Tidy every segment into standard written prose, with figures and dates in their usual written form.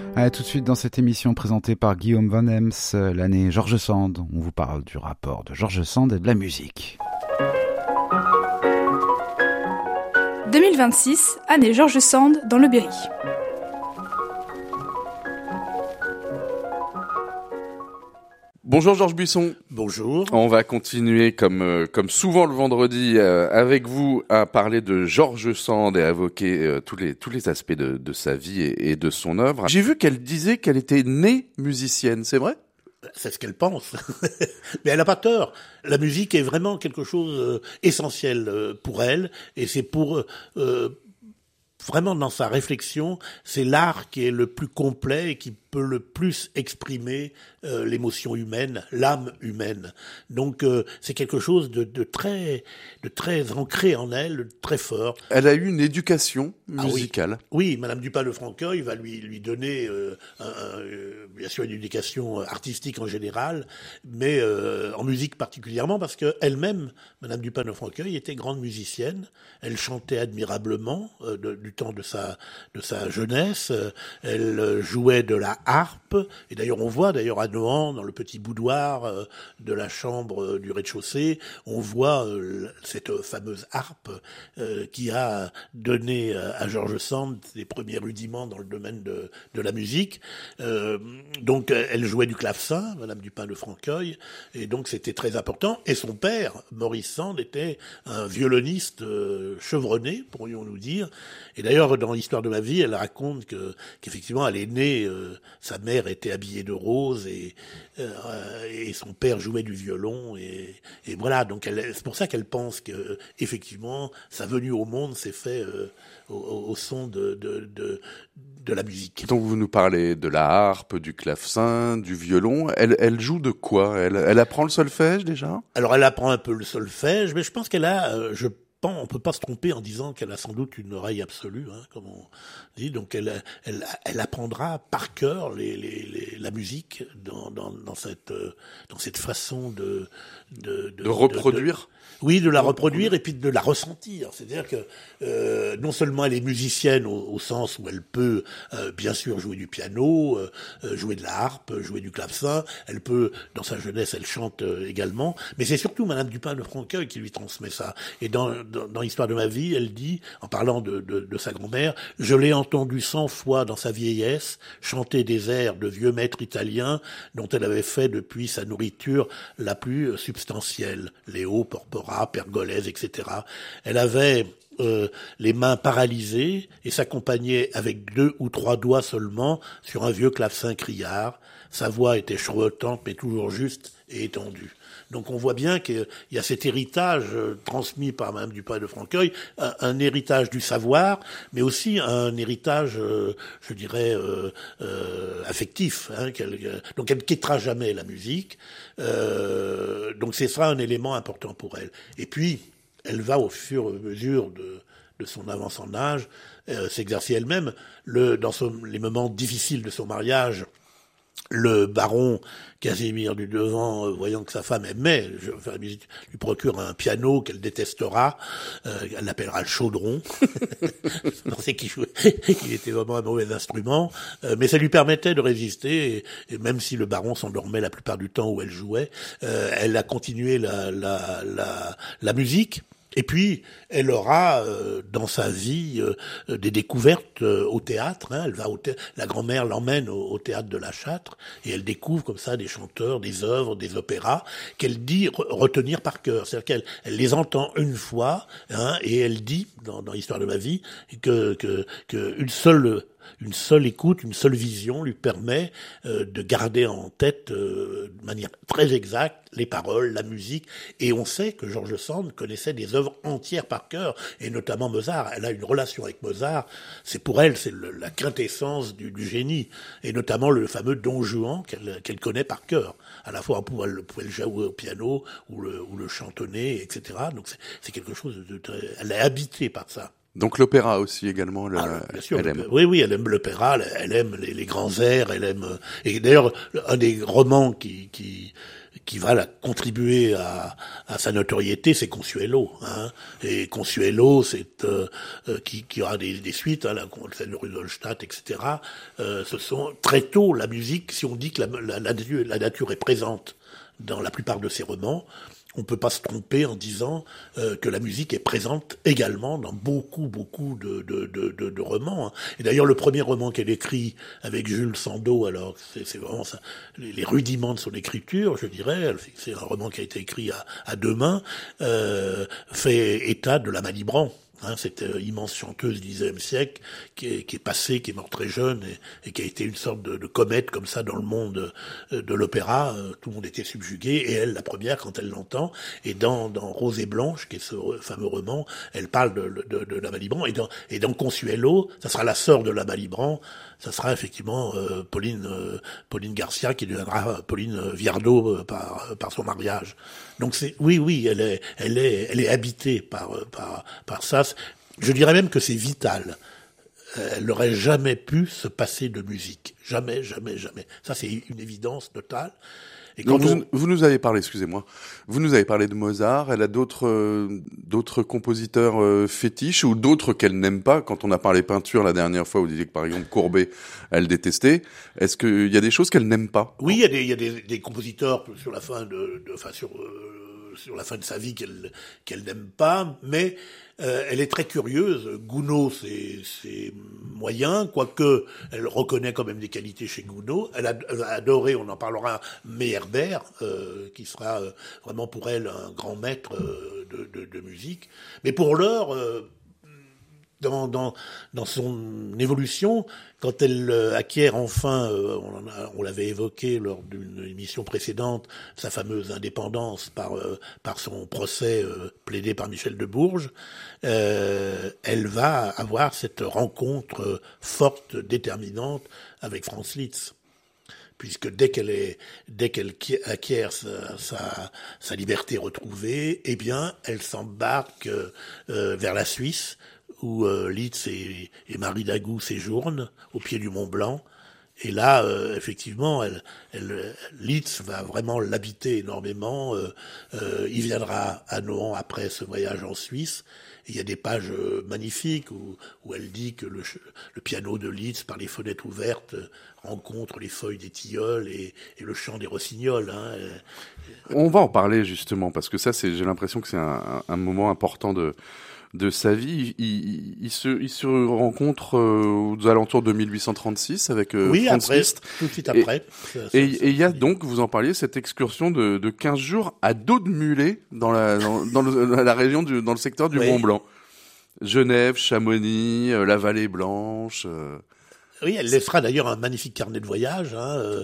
Allez, tout de suite dans cette émission présentée par Guillaume Van Hems, l'année George Sand. On vous parle du rapport de George Sand et de la musique. 2026, année George Sand dans le Berry. Bonjour Georges Buisson. Bonjour. On va continuer comme souvent le vendredi avec vous à parler de George Sand et à évoquer tous les aspects de sa vie et de son œuvre. J'ai vu qu'elle disait qu'elle était née musicienne, c'est vrai ? C'est ce qu'elle pense. Mais elle n'a pas tort. La musique est vraiment quelque chose essentiel pour elle et c'est pour... Vraiment, dans sa réflexion, c'est l'art qui est le plus complet et qui peut le plus exprimer l'émotion humaine, l'âme humaine. Donc, c'est quelque chose de très ancré en elle, de très fort. Elle a eu une éducation musicale. Oui, Madame Dupin-le-Franqueuil va lui donner, bien sûr, une éducation artistique en général, mais en musique particulièrement, parce que elle-même, Madame Dupin-le-Franqueuil, était grande musicienne. Elle chantait admirablement du temps de sa jeunesse. Elle jouait de la harpe. Et d'ailleurs, on voit à Nohant, dans le petit boudoir de la chambre du rez-de-chaussée, on voit cette fameuse harpe qui a donné à George Sand ses premiers rudiments dans le domaine de la musique. Donc, elle jouait du clavecin, Madame Dupin-le-Franqueuil, et donc c'était très important. Et son père, Maurice Sand, était un violoniste chevronné, pourrions-nous dire. Et d'ailleurs, dans l'histoire de ma vie, elle raconte qu'effectivement, elle est née, sa mère était habillée de rose et son père jouait du violon et voilà. Donc, c'est pour ça qu'elle pense que effectivement, sa venue au monde s'est fait au son de la musique. Donc, vous nous parlez de la harpe, du clavecin, du violon. Elle joue de quoi ? Elle apprend le solfège déjà ? Alors, elle apprend un peu le solfège, mais je pense qu'elle a, on peut pas se tromper en disant qu'elle a sans doute une oreille absolue, comme on dit. Donc elle apprendra par cœur la musique dans cette façon de reproduire. Oui, de la reproduire et puis de la ressentir. C'est-à-dire que non seulement elle est musicienne au sens où elle peut bien sûr jouer du piano, jouer de la harpe, jouer du clavecin. Elle peut, dans sa jeunesse, elle chante également. Mais c'est surtout Madame Dupin-le-Franqueuil qui lui transmet ça. Et dans l'histoire de ma vie, elle dit, en parlant de sa grand-mère, « Je l'ai entendu 100 fois dans sa vieillesse chanter des airs de vieux maîtres italiens dont elle avait fait depuis sa nourriture la plus substantielle. Léo, Porpora, Pergolèse, etc. Elle avait les mains paralysées et s'accompagnait avec 2 ou 3 doigts seulement sur un vieux clavecin criard. Sa voix était chevauchante mais toujours juste et étendue. » Donc on voit bien qu'il y a cet héritage transmis par Madame Dupin-le-Franqueuil, un héritage du savoir, mais aussi un héritage, je dirais, affectif. Donc elle ne quittera jamais la musique. Donc c'est ça un élément important pour elle. Et puis, elle va au fur et à mesure de son avance en âge s'exercer elle-même. Dans les moments difficiles de son mariage, le baron Casimir du Devant, voyant que sa femme aimait la musique, lui procure un piano qu'elle détestera. Elle l'appellera le chaudron. Je pensais qu'il était vraiment un mauvais instrument, mais ça lui permettait de résister. Et même si le baron s'endormait la plupart du temps où elle jouait, elle a continué la musique. Et puis, elle aura dans sa vie des découvertes au théâtre. Elle va la grand-mère l'emmène au théâtre de la Châtre et elle découvre comme ça des chanteurs, des œuvres, des opéras qu'elle dit retenir par cœur. C'est-à-dire qu'elle les entend une fois et elle dit dans l'histoire de ma vie que une seule écoute, une seule vision lui permet de garder en tête de manière très exacte les paroles, la musique. Et on sait que George Sand connaissait des œuvres entières par cœur, et notamment Mozart. Elle a une relation avec Mozart. C'est pour elle, c'est la quintessence du génie, et notamment le fameux Don Juan qu'elle connaît par cœur. À la fois, elle pouvait le jouer au piano ou le chantonner, etc. Donc c'est quelque chose elle est habitée par ça. Donc l'opéra aussi également, bien sûr, elle aime. Oui, elle aime l'opéra, elle aime les grands airs, elle aime. Et d'ailleurs, un des romans qui va contribuer à sa notoriété, c'est Consuelo. Hein. Et Consuelo, c'est qui aura des suites, hein, celle de Rudolstadt, etc. Ce sont très tôt la musique. Si on dit que la nature est présente dans la plupart de ces romans, on peut pas se tromper en disant que la musique est présente également dans beaucoup de romans. Hein. Et d'ailleurs, le premier roman qu'elle écrit avec Jules Sandeau, alors c'est vraiment ça, les rudiments de son écriture, je dirais. C'est un roman qui a été écrit à deux mains, fait état de la Malibran. Hein, cette immense chanteuse du XIXe siècle qui est passée, qui est morte très jeune et qui a été une sorte de comète comme ça dans le monde de l'opéra. Tout le monde était subjugué et elle, la première, quand elle l'entend. Et dans Rose et Blanche, qui est ce fameux roman, elle parle de la Malibran. Et dans Consuelo, ça sera la sœur de la Malibran. Ça sera effectivement Pauline Garcia qui deviendra Pauline Viardot par son mariage. Donc oui, elle est habitée par ça. Je dirais même que c'est vital. Elle n'aurait jamais pu se passer de musique. Jamais. Ça, c'est une évidence totale. Et Donc vous nous avez parlé, excusez-moi, vous nous avez parlé de Mozart. Elle a d'autres compositeurs fétiches ou d'autres qu'elle n'aime pas. Quand on a parlé peinture la dernière fois, vous disiez que par exemple Courbet, elle détestait. Est-ce qu'il y a des choses qu'elle n'aime pas? Oui, il y a des compositeurs sur la fin sur la fin de sa vie qu'elle n'aime pas, mais elle est très curieuse. Gounod, c'est moyen, quoique elle reconnaît quand même des qualités chez Gounod. Elle a adoré, on en parlera, Meyerbeer, qui sera vraiment pour elle un grand maître de musique. Mais pour l'heure, dans son évolution, quand elle acquiert enfin, on l'avait évoqué lors d'une émission précédente, sa fameuse indépendance par son procès plaidé par Michel de Bourges, elle va avoir cette rencontre forte, déterminante avec Franz Liszt. Puisque dès qu'elle acquiert sa liberté retrouvée, eh bien, elle s'embarque vers la Suisse, où Liszt et Marie Dagout séjournent au pied du Mont Blanc. Et là, effectivement, Liszt va vraiment l'habiter énormément. Il viendra à Nohant après ce voyage en Suisse. Et il y a des pages magnifiques où elle dit que le piano de Liszt, par les fenêtres ouvertes, rencontre les feuilles des tilleuls et le chant des rossignols. Hein. On va en parler justement, parce que ça, j'ai l'impression que c'est un moment important de sa vie. Il se rencontre aux alentours de 1836 avec Franz Liszt. Tout de suite après. Et il y a donc, vous en parliez, cette excursion de 15 jours à dos de mulet dans la région dans le secteur du Mont Blanc. Genève, Chamonix, la Vallée Blanche. Oui, elle laissera d'ailleurs un magnifique carnet de voyage, hein,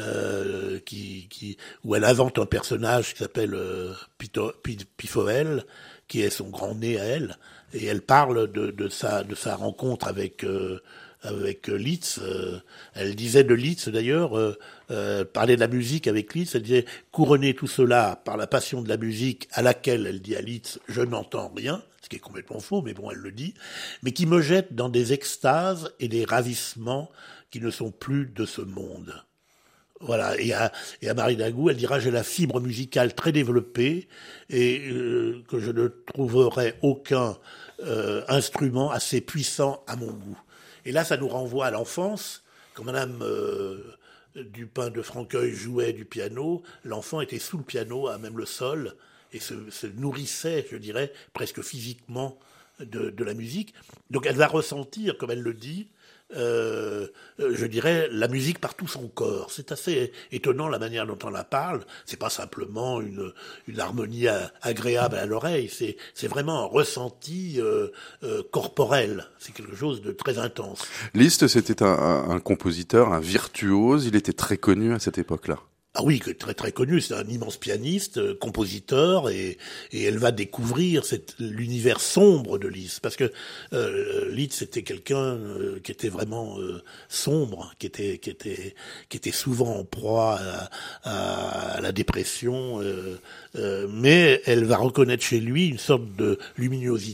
où elle invente un personnage qui s'appelle Pifoel, qui est son grand nez à elle, et elle parle de sa rencontre avec Liszt. Elle disait de Liszt d'ailleurs, parler de la musique avec Liszt, elle disait couronner tout cela par la passion de la musique à laquelle, elle dit à Liszt, je n'entends rien, ce qui est complètement faux, mais bon, elle le dit, mais qui me jette dans des extases et des ravissements qui ne sont plus de ce monde. Voilà, et à Marie Dagout, elle dira, j'ai la fibre musicale très développée et que je ne trouverai aucun instrument assez puissant à mon goût. Et là, ça nous renvoie à l'enfance. Quand Madame Dupin de Franqueuil jouait du piano, l'enfant était sous le piano, à même le sol, et se nourrissait, je dirais, presque physiquement de la musique. Donc elle va ressentir, comme elle le dit, je dirais, la musique par tout son corps. C'est assez étonnant la manière dont on la parle. C'est pas simplement une harmonie agréable à l'oreille. C'est vraiment un ressenti corporel. C'est quelque chose de très intense. Liszt, c'était un compositeur, un virtuose. Il était très connu à cette époque-là. Ah oui, très très connu, c'est un immense pianiste, compositeur, et elle va découvrir l'univers sombre de Liszt, parce que Liszt c'était quelqu'un qui était vraiment sombre, qui était souvent en proie à la dépression, mais elle va reconnaître chez lui une sorte de luminosité.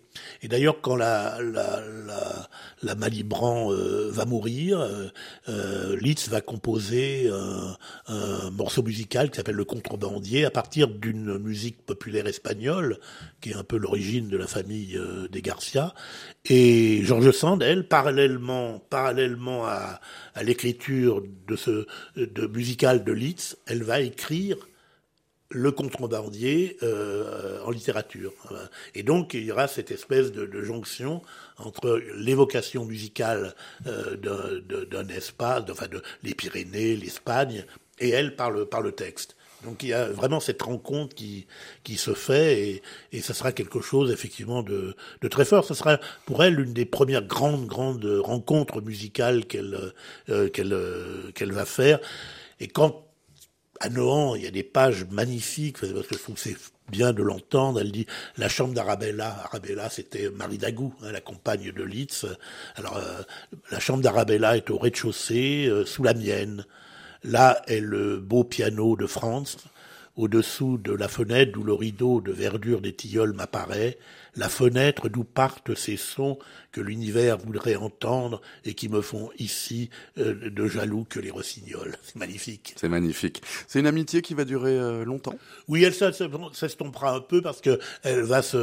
Et d'ailleurs, quand la Malibran va mourir, Liszt va composer un morceau musical qui s'appelle Le Contrebandier à partir d'une musique populaire espagnole qui est un peu l'origine de la famille des Garcia. Et George Sand, elle, parallèlement à l'écriture de musical de Liszt, elle va écrire Le Contrebandier en littérature. Et donc, il y aura cette espèce de jonction entre l'évocation musicale d'un espace, de les Pyrénées, l'Espagne, et elle par le texte. Donc, il y a vraiment cette rencontre qui se fait, et ça sera quelque chose, effectivement, de très fort. Ça sera, pour elle, l'une des premières grandes rencontres musicales qu'elle va faire. Et quand à Nohant, il y a des pages magnifiques, parce que je trouve que c'est bien de l'entendre. Elle dit la chambre d'Arabella. Arabella, c'était Marie Dagou, la compagne de Liszt. Alors, la chambre d'Arabella est au rez-de-chaussée, sous la mienne. Là est le beau piano de Franz. Au-dessous de la fenêtre, d'où le rideau de verdure des tilleuls m'apparaît, la fenêtre d'où partent ces sons que l'univers voudrait entendre et qui me font ici de jaloux que les rossignols. C'est magnifique. C'est magnifique. C'est une amitié qui va durer longtemps? Oui, elle s'estompera un peu parce que elle va se